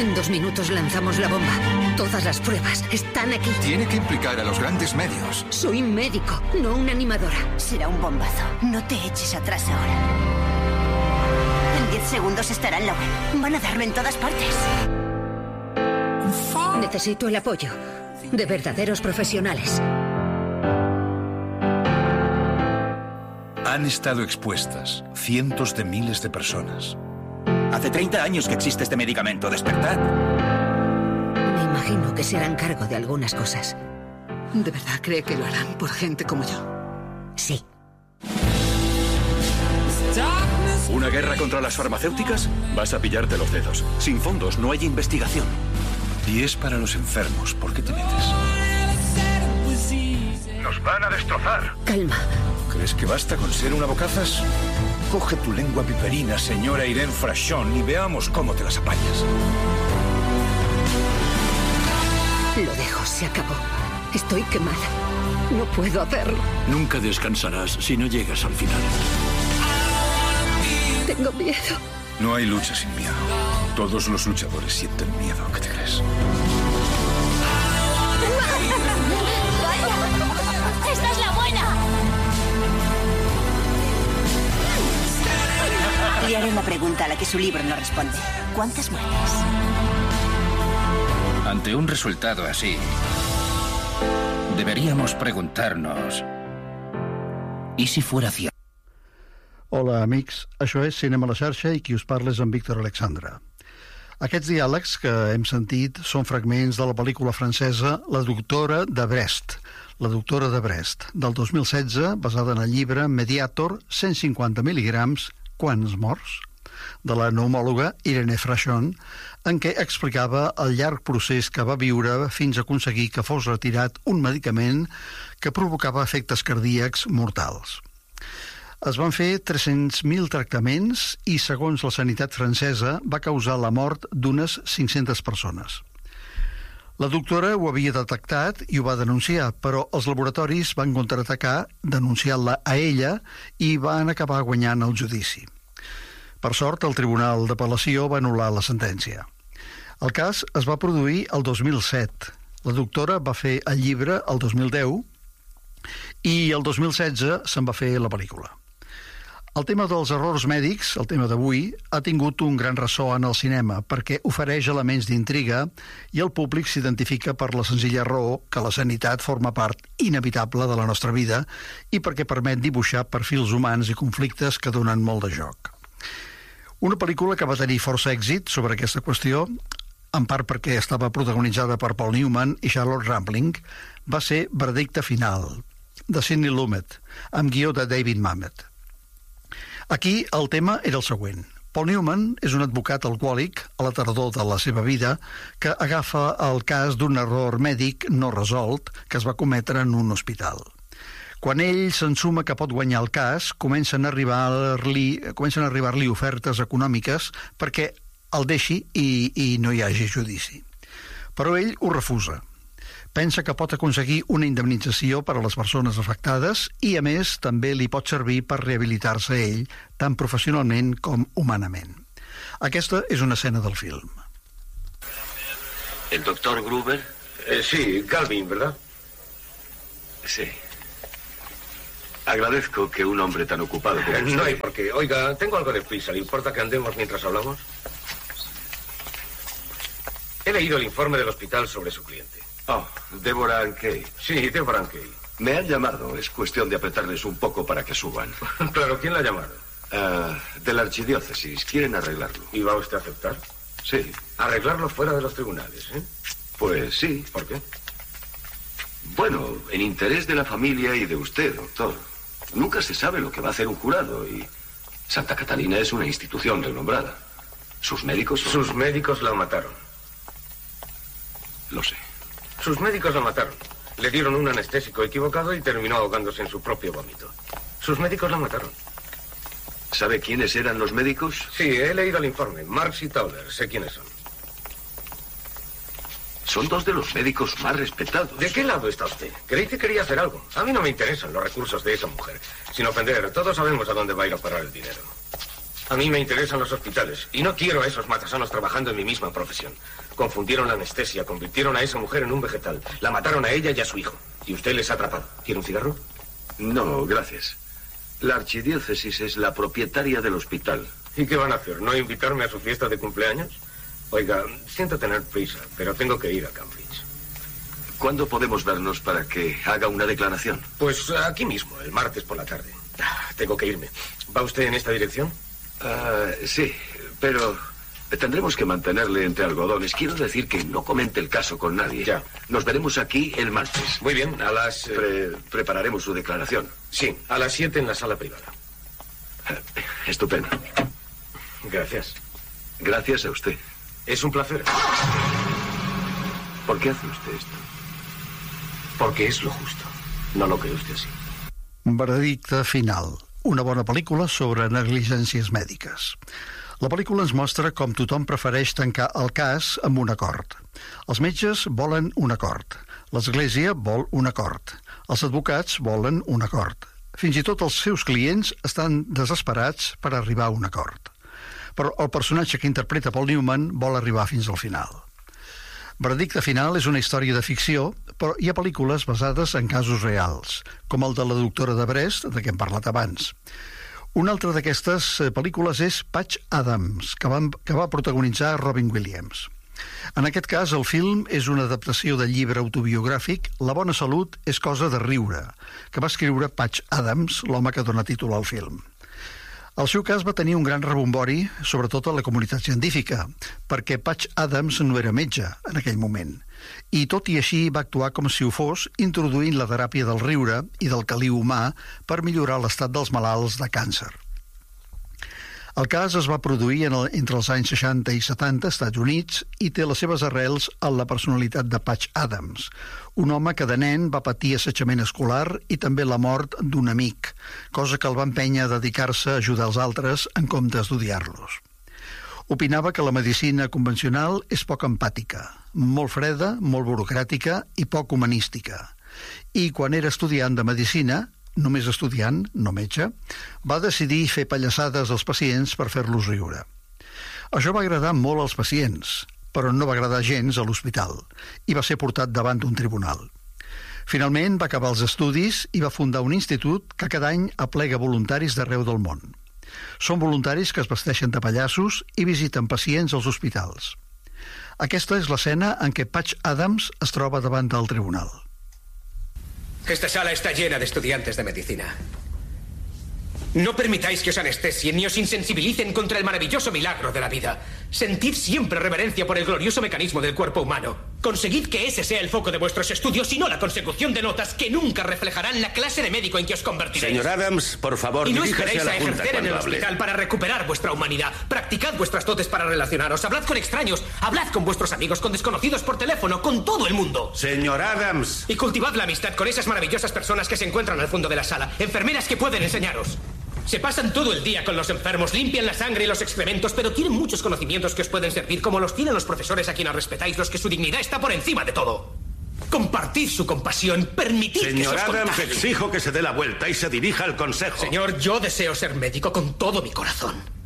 En 2 minutos lanzamos la bomba. Todas las pruebas están aquí. Tiene que implicar a los grandes medios. Soy médico, no una animadora. Será un bombazo. No te eches atrás ahora. En 10 segundos estará en la web. Van a darlo en todas partes. Necesito el apoyo de verdaderos profesionales. Han estado expuestas cientos de miles de personas. Hace 30 años que existe este medicamento. Despertad. Me imagino que se harán cargo de algunas cosas. ¿De verdad cree que lo harán por gente como yo? Sí. ¿Una guerra contra las farmacéuticas? Vas a pillarte los dedos. Sin fondos no hay investigación. Y es para los enfermos. ¿Por qué te metes? Nos van a destrozar. Calma. ¿Crees que basta con ser una bocazas? Coge tu lengua piperina, señora Irene Frachon, y veamos cómo te las apañas. Lo dejo, se acabó. Estoy quemada. No puedo hacerlo. Nunca descansarás si no llegas al final. Tengo miedo. No hay lucha sin miedo. Todos los luchadores sienten miedo. ¿Qué te crees? ¡Vaya! ¡Esta es la buena! Le haré una pregunta a la que su libro no responde. ¿Cuántas muertes? Ante un resultado así, deberíamos preguntarnos... ¿y si fuera cierto? Hola, amics. Això és Cinema a la xarxa i qui us parla és en Víctor Alexandre. Aquests diàlegs que hem sentit són fragments de la pel·lícula francesa La doctora de Brest, del 2016, basada en el llibre Mediator, 150 mil·lígrams, quants morts?, de la pneumòloga Irene Frachon, en què explicava el llarg procés que va viure fins a aconseguir que fos retirat un medicament que provocava efectes cardíacs mortals. Es van fer 300.000 tractaments i, segons la sanitat francesa, va causar la mort d'unes 500 persones. La doctora ho havia detectat i ho va denunciar, però els laboratoris van contraatacar denunciant-la a ella i van acabar guanyant el judici. Per sort, el Tribunal d'Apel·lació va anul·lar la sentència. El cas es va produir el 2007. La doctora va fer el llibre el 2010 i el 2016 se'n va fer la pel·lícula. El tema dels errors mèdics, el tema d'avui, ha tingut un gran ressò en el cinema perquè ofereix elements d'intriga i el públic s'identifica per la senzilla raó que la sanitat forma part inevitable de la nostra vida i perquè permet dibuixar perfils humans i conflictes que donen molt de joc. Una pel·lícula que va tenir força èxit sobre aquesta qüestió, en part perquè estava protagonitzada per Paul Newman i Charlotte Rampling, va ser Verdicte final, de Sidney Lumet, amb guió de David Mamet. Aquí el tema era el següent. Paul Newman és un advocat alcohòlic a la tardor de la seva vida que agafa el cas d'un error mèdic no resolt que es va cometre en un hospital. Quan ell s'ensuma que pot guanyar el cas, comencen a arribar-li ofertes econòmiques perquè el deixi i no hi hagi judici. Però ell ho refusa. Pensa que pot aconseguir una indemnització per a les persones afectades i, a més, també li pot servir per rehabilitar-se ell, tant professionalment com humanament. Aquesta és una escena del film. ¿El doctor Gruber? Sí, Calvin, ¿verdad? Sí. Agradezco que un hombre tan ocupado como usted... No hay por qué. Oiga, tengo algo de prisa. ¿Le importa que andemos mientras hablamos? He leído el informe del hospital sobre su cliente. Oh, Deborah Ankey. Sí, Deborah Ankey. Me han llamado. Es cuestión de apretarles un poco para que suban. Claro, ¿quién la ha llamado? De la archidiócesis. Quieren arreglarlo. ¿Y va usted a aceptar? Sí. Arreglarlo fuera de los tribunales, ¿eh? Pues sí. ¿Por qué? Bueno, en interés de la familia y de usted, doctor. Nunca se sabe lo que va a hacer un jurado y... Santa Catalina es una institución renombrada. Sus médicos son... Sus médicos la mataron. Lo sé. Sus médicos la mataron. Le dieron un anestésico equivocado y terminó ahogándose en su propio vómito. Sus médicos la mataron. ¿Sabe quiénes eran los médicos? Sí, he leído el informe. Marx y Tauler. Sé quiénes son. Son dos de los médicos más respetados. ¿De qué lado está usted? Creí que quería hacer algo. A mí no me interesan los recursos de esa mujer. Sin ofender, todos sabemos a dónde va a ir a parar el dinero. A mí me interesan los hospitales y no quiero a esos matasanos trabajando en mi misma profesión. Confundieron la anestesia, convirtieron a esa mujer en un vegetal. La mataron a ella y a su hijo. Y usted les ha atrapado. ¿Quiere un cigarro? No, gracias. La archidiócesis es la propietaria del hospital. ¿Y qué van a hacer? ¿No invitarme a su fiesta de cumpleaños? Oiga, siento tener prisa, pero tengo que ir a Cambridge. ¿Cuándo podemos vernos para que haga una declaración? Pues aquí mismo, el martes por la tarde. Tengo que irme. ¿Va usted en esta dirección? Sí, pero tendremos que mantenerle entre algodones. Quiero decir que no comente el caso con nadie. Ya. Nos veremos aquí el martes. Muy bien, a las... Prepararemos su declaración. Sí, a las 7 en la sala privada. Estupendo. Gracias. Gracias a usted. Es un placer. ¿Por qué hace usted esto? Porque és lo justo. No lo cree usted así. Veredicte final. Una bona pel·lícula sobre negligències mèdiques. La pel·lícula ens mostra com tothom prefereix tancar el cas amb un acord. Els metges volen un acord. L'Església vol un acord. Els advocats volen un acord. Fins i tot els seus clients estan desesperats per arribar a un acord. Però el personatge que interpreta Paul Newman vol arribar fins al final. Veredicte final és una història de ficció, però hi ha pel·lícules basades en casos reals, com el de la doctora de Brest, de què hem parlat abans. Una altra d'aquestes pel·lícules és Patch Adams, que va protagonitzar Robin Williams. En aquest cas, el film és una adaptació del llibre autobiogràfic La bona salut és cosa de riure, que va escriure Patch Adams, l'home que dona títol al film. El seu cas va tenir un gran rebombori, sobretot a la comunitat científica, perquè Patch Adams no era metge en aquell moment, i tot i així va actuar com si ho fos, introduint la teràpia del riure i del caliu humà per millorar l'estat dels malalts de càncer. El cas es va produir entre els anys 60 i 70 als Estats Units i té les seves arrels en la personalitat de Patch Adams, un home que de nen va patir assetjament escolar i també la mort d'un amic, cosa que el va empènyer a dedicar-se a ajudar els altres en comptes d'odiar-los. Opinava que la medicina convencional és poc empàtica, molt freda, molt burocràtica i poc humanística. I quan era estudiant de medicina, només estudiant, no metge, va decidir fer pallassades als pacients per fer-los riure. Això va agradar molt als pacients, però no va agradar gens a l'hospital, i va ser portat davant d'un tribunal. Finalment va acabar els estudis i va fundar un institut que cada any aplega voluntaris d'arreu del món. Són voluntaris que es vesteixen de pallassos i visiten pacients als hospitals. Aquesta és l'escena en què Patch Adams es troba davant del tribunal. Esta sala está llena de estudiantes de medicina. No permitáis que os anestesien ni os insensibilicen contra el maravilloso milagro de la vida. Sentid siempre reverencia por el glorioso mecanismo del cuerpo humano. Conseguid que ese sea el foco de vuestros estudios y no la consecución de notas que nunca reflejarán la clase de médico en que os convertiréis. Señor Adams, por favor, y no diríjase esperéis a la a Junta ejercer en el cuando hable. hospital para recuperar vuestra humanidad. Practicad vuestras dotes para relacionaros. Hablad con extraños. Hablad con vuestros amigos, con desconocidos por teléfono, con todo el mundo. Señor Adams. Y cultivad la amistad con esas maravillosas personas que se encuentran al fondo de la sala. Enfermeras que pueden enseñaros. Se pasan todo el día con los enfermos, limpian la sangre y los excrementos, pero tienen muchos conocimientos que os pueden servir, como los tienen los profesores a quienes respetáis, los que su dignidad está por encima de todo. Compartid su compasión, permitid que se os Señor Adams, contagie. exijo que se dé la vuelta y se dirija al consejo. Señor, yo deseo ser médico con todo mi corazón.